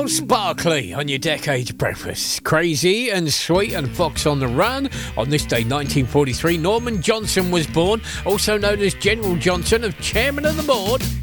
Charles Barkley on your Decades Breakfast. Crazy and Sweet and Fox on the Run. On this day, 1943, Norman Johnson was born, also known as General Johnson, of Chairman of the Board.